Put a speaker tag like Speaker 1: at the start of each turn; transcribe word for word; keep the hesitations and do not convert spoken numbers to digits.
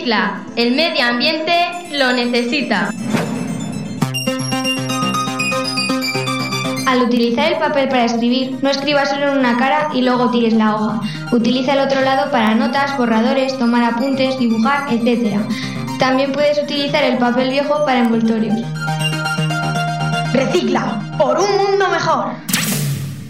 Speaker 1: Recicla, el medio ambiente lo necesita.
Speaker 2: Al utilizar el papel para escribir, no escribas solo en una cara y luego tires la hoja. Utiliza el otro lado para notas, borradores, tomar apuntes, dibujar, etcétera. También puedes utilizar el papel viejo para envoltorios.
Speaker 3: Recicla, por un mundo mejor.